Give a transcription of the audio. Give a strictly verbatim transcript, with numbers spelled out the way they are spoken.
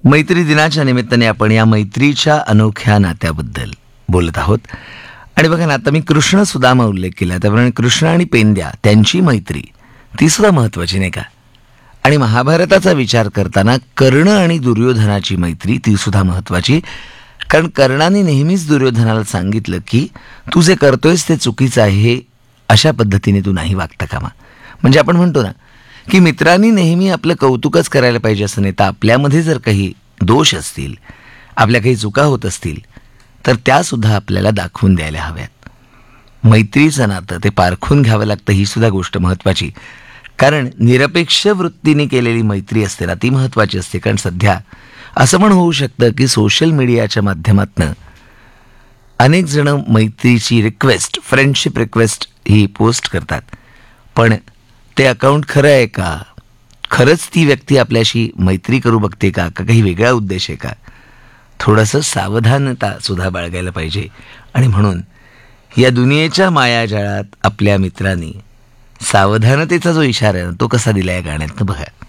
मैत्री दिनाच्या निमित्ताने आपण या मैत्रीच्या अनोख्या नात्याबद्दल बोलत आहोत. आणि बघा ना, आता मी कृष्ण सुदामा उल्लेख केला, त्याप्रमाणे कृष्ण आणि पेंद्या त्यांची मैत्री ती सुद्धा महत्वाची नाही का. आणि महाभारताचा विचार करताना कर्ण आणि दुर्योधनाची मैत्री ती सुद्धा महत्वाची, कारण कर्णाने नेहमीच दुर्योधनाला सांगितलं की तू जे करतोयस ते चुकीचं आहे, हे अशा पद्धतीने तू नाही वागता कामा. म्हणजे आपण म्हणतो ना की मित्रांनी नेहमी आपलं कौतुकच करायला पाहिजे असं नाही, तर आपल्यामध्ये जर काही दोष असतील, आपल्या काही चुका होत असतील, तर त्यासुद्धा आपल्याला दाखवून द्यायला हव्यात. मैत्रीचं नातं ते पारखून घ्यावं लागतं, ही सुद्धा गोष्ट महत्त्वाची. कारण निरपेक्ष वृत्तीने केलेली मैत्री असते ना, ती महत्त्वाची असते. कारण सध्या असं पण होऊ शकतं की सोशल मीडियाच्या माध्यमातून अनेक जण मैत्रीची रिक्वेस्ट, फ्रेंडशिप रिक्वेस्ट ही पोस्ट करतात, पण ते अकाउंट खरं आहे का, खरंच ती व्यक्ती आपल्याशी मैत्री करू बघते का, का काही वेगळा उद्देश आहे का, थोडंसं सावधानता सुद्धा बाळगायला पाहिजे. आणि म्हणून या दुनियेच्या मायाजाळात आपल्या मित्रांनी सावधानतेचा जो इशारा आहे ना, तो कसा दिला या गाण्यातनं बघा.